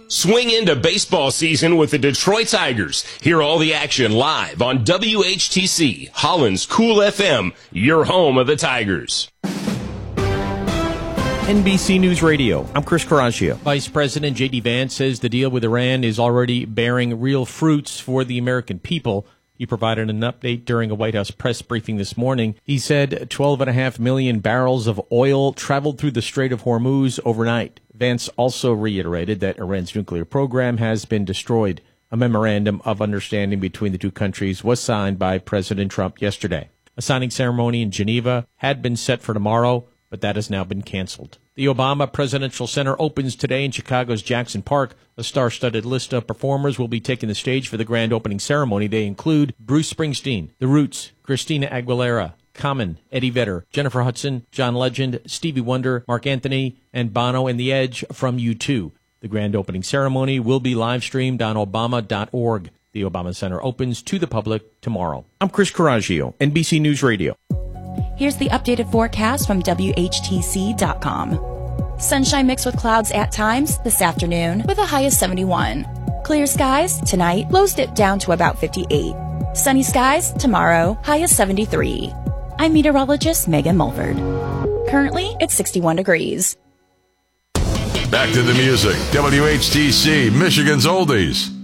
Swing into baseball season with the Detroit Tigers. Hear all the action live on WHTC, Holland's Cool FM, your home of the Tigers. NBC News Radio, I'm Chris Carragio. Vice President J.D. Vance says the deal with Iran is already bearing real fruits for the American people. He provided an update during a White House press briefing this morning. He said 12.5 million barrels of oil traveled through the Strait of Hormuz overnight. Vance also reiterated that Iran's nuclear program has been destroyed. A memorandum of understanding between the two countries was signed by President Trump yesterday. A signing ceremony in Geneva had been set for tomorrow, but that has now been canceled. The Obama Presidential Center opens today in Chicago's Jackson Park. A star-studded list of performers will be taking the stage for the grand opening ceremony. They include Bruce Springsteen, The Roots, Christina Aguilera, Common, Eddie Vedder, Jennifer Hudson, John Legend, Stevie Wonder, Mark Anthony, and Bono and The Edge from U2. The grand opening ceremony will be live-streamed on Obama.org. The Obama Center opens to the public tomorrow. I'm Chris Carragio, NBC News Radio. Here's the updated forecast from WHTC.com. Sunshine mixed with clouds at times this afternoon with a high of 71. Clear skies tonight, lows dip down to about 58. Sunny skies tomorrow, high of 73. I'm meteorologist Megan Mulford. Currently, it's 61 degrees. Back to the music. WHTC, Michigan's Oldies.